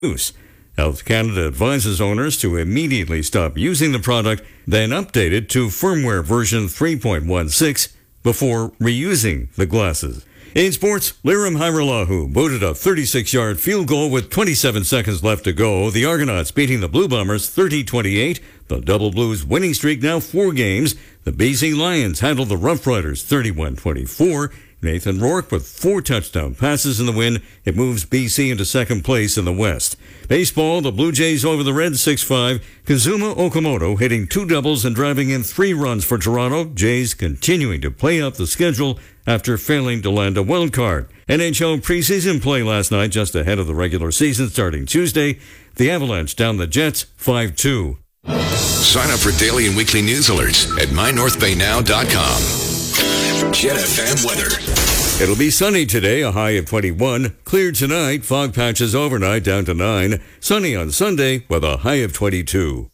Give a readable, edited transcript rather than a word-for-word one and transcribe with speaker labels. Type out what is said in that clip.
Speaker 1: use. Health Canada advises owners to immediately stop using the product, then update it to firmware version 3.16 before reusing the glasses. In sports, Lirim Hajrullahu booted a 36-yard field goal with 27 seconds left to go. The Argonauts beating the Blue Bombers 30-28. The Double Blues winning streak now 4 games. The BC Lions handled the Rough Riders 31-24. Nathan Rourke with 4 touchdown passes in the win. It moves BC into second place in the West. Baseball, the Blue Jays over the Reds 6-5. Kazuma Okamoto hitting 2 doubles and driving in 3 runs for Toronto. Jays continuing to play up the schedule after failing to land a wild card. NHL preseason play last night just ahead of the regular season starting Tuesday. The Avalanche down the Jets 5-2.
Speaker 2: Sign up for daily and weekly news alerts at mynorthbaynow.com. Jet FM weather.
Speaker 1: It'll be sunny today, a high of 21. Clear tonight, fog patches overnight down to 9. Sunny on Sunday with a high of 22.